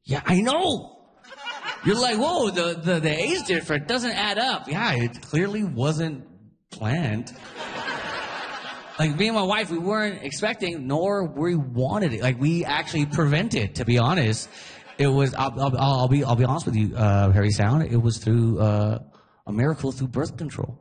Yeah, I know. You're like, whoa, the age difference doesn't add up. Yeah, it clearly wasn't planned. Like, me and my wife, we weren't expecting, nor we wanted it. Like, we actually prevented, to be honest. It was, I'll be honest with you, Harry Sound, it was through, a miracle through birth control.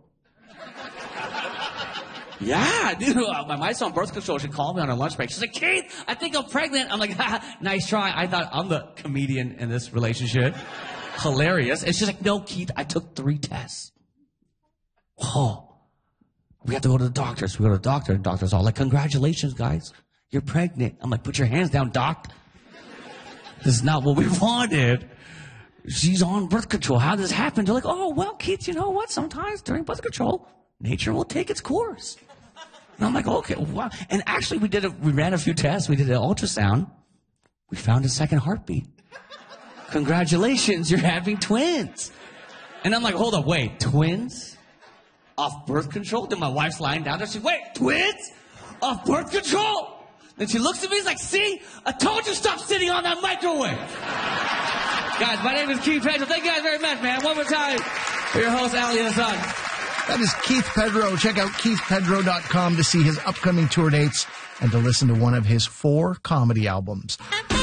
Yeah, dude, my wife's on birth control. She called me on her lunch break. She's like, Keith, I think I'm pregnant. I'm like, nice try. I thought I'm the comedian in this relationship. Hilarious. And she's like, no, Keith, I took 3 tests. Oh, we have to go to the doctor. So we go to the doctor, and the doctor's all like, congratulations, guys. You're pregnant. I'm like, put your hands down, doc. This is not what we wanted. She's on birth control. How did this happen? They're like, oh, well, Keith, you know what? Sometimes during birth control, nature will take its course. And I'm like, okay, wow. And actually, we ran a few tests. We did an ultrasound. We found a second heartbeat. Congratulations, you're having twins. And I'm like, hold up, wait, twins? Off birth control? Then my wife's lying down there. She's, wait, twins? Off birth control? Then she looks at me, she's like, see? I told you stop sitting on that microwave. Guys, my name is Keith Pedro. Thank you guys very much, man. One more time for your host, Ali Hassan. That is Keith Pedro. Check out keithpedro.com to see his upcoming tour dates and to listen to one of his 4 comedy albums.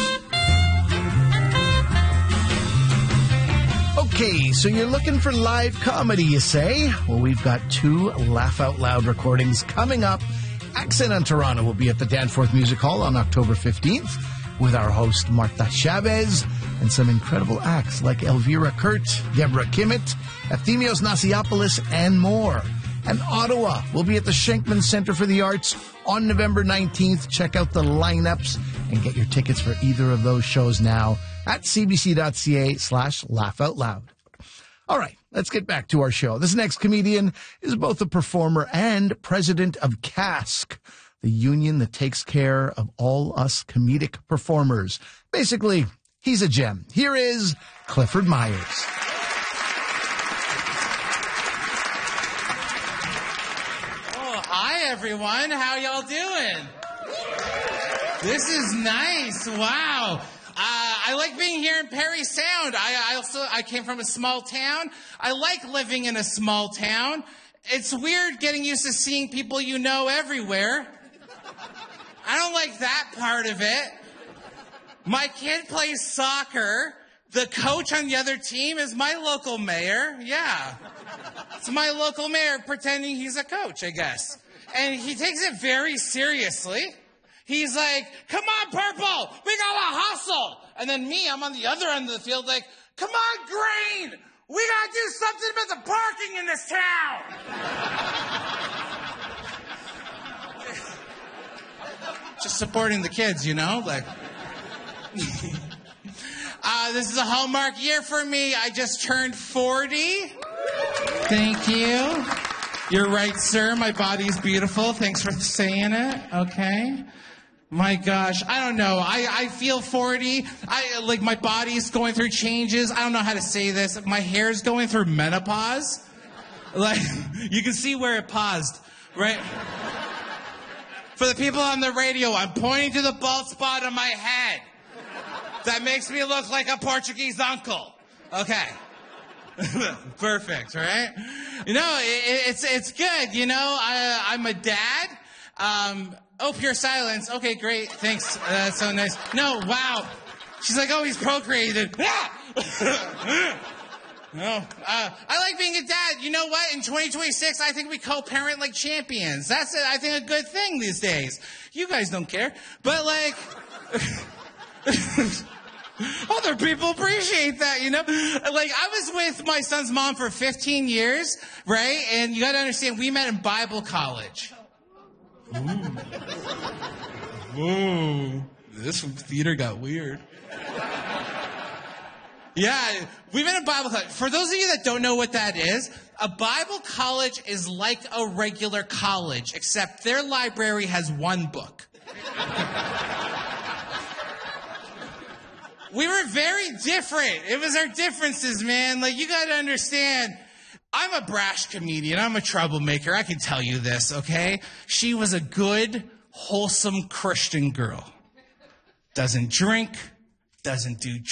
Okay, so you're looking for live comedy, you say? Well, we've got 2 Laugh Out Loud recordings coming up. Accent on Toronto will be at the Danforth Music Hall on October 15th with our host Marta Chavez and some incredible acts like Elvira Kurt, Deborah Kimmett, Ephemios Nasiopoulos, and more. And Ottawa will be at the Schenkman Center for the Arts on November 19th. Check out the lineups and get your tickets for either of those shows now at cbc.ca/laughoutloud. All right, let's get back to our show. This next comedian is both a performer and president of CASC, the union that takes care of all us comedic performers. Basically, he's a gem. Here is Clifford Myers. Oh, hi, everyone. How y'all doing? This is nice. Wow. I like being here in Parry Sound. I came from a small town. I like living in a small town. It's weird getting used to seeing people you know everywhere. I don't like that part of it. My kid plays soccer. The coach on the other team is my local mayor. Yeah. It's my local mayor pretending he's a coach, I guess. And he takes it very seriously. He's like, come on, Purple, we gotta hustle. And then me, I'm on the other end of the field like, come on, Green, we gotta do something about the parking in this town. Just supporting the kids, you know, like. This is a hallmark year for me. I just turned 40. Thank you. You're right, sir. My body's beautiful. Thanks for saying it. Okay. My gosh, I don't know. I feel 40. My body's going through changes. I don't know how to say this. My hair's going through menopause. Like, you can see where it paused, right? For the people on the radio, I'm pointing to the bald spot on my head. That makes me look like a Portuguese uncle. Okay. Perfect, right? You know, it's good, you know. I'm a dad. Oh, pure silence. Okay, great. Thanks. That's so nice. No, wow. She's like, oh, he's procreated. No. I like being a dad. You know what? In 2026, I think we co-parent like champions. That's, I think, a good thing these days. You guys don't care. But, like... Other people appreciate that, you know? Like, I was with my son's mom for 15 years, right? And you gotta understand, we met in Bible college. Ooh. This theater got weird. Yeah, we met in Bible college. For those of you that don't know what that is, a Bible college is like a regular college, except their library has one book. We were very different. It was our differences, man. Like, you gotta understand, I'm a brash comedian. I'm a troublemaker. I can tell you this, okay? She was a good, wholesome Christian girl. Doesn't drink, doesn't do